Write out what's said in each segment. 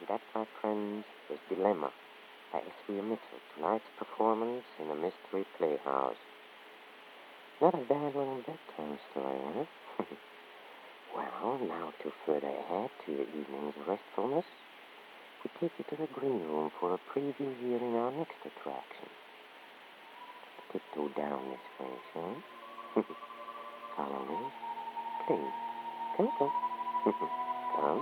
that, my friends, is Dilemma by S.V. Mitchell, tonight's performance in the Mystery Playhouse. Not a bad little bedtime story, huh? Well, now to further add to your evening's restfulness, we take you to the green room for a preview viewing our next attraction. Tiptoe down this way, shall we? Follow me. Please. Come. Come.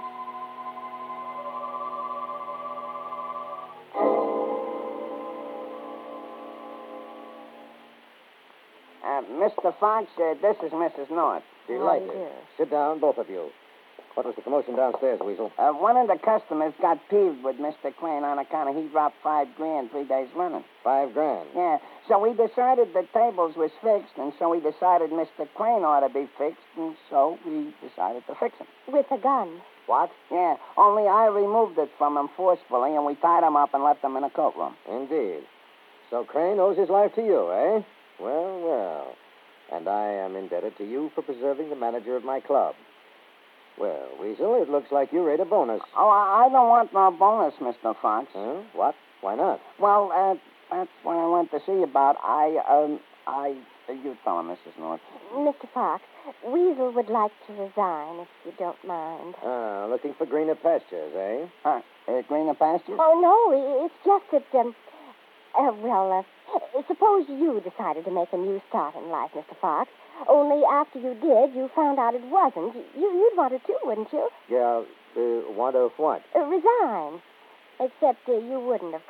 Mr. Fox, this is Mrs. North. Delighted. Sit down, both of you. What was the commotion downstairs, Weasel? One of the customers got peeved with Mr. Crane on account of he dropped $5,000 3 days running. $5,000. Yeah, so we decided the tables was fixed, and so we decided Mr. Crane ought to be fixed, and so we decided to fix him. With a gun. What? Yeah, only I removed it from him forcefully, and we tied him up and left him in a coat room. Indeed. So Crane owes his life to you, eh? Well. And I am indebted to you for preserving the manager of my club. Well, Weasel, it looks like you rate a bonus. Oh, I don't want no bonus, Mr. Fox. Huh? What? Why not? Well, that's what I went to see about. You tell him, Mrs. North. Mr. Fox, Weasel would like to resign, if you don't mind. Looking for greener pastures, eh? Greener pastures? Oh, no, it's just that, suppose you decided to make a new start in life, Mr. Fox. Only after you did, you found out it wasn't. You'd want it too, wouldn't you? Yeah, want of what? Resign. Except you wouldn't, of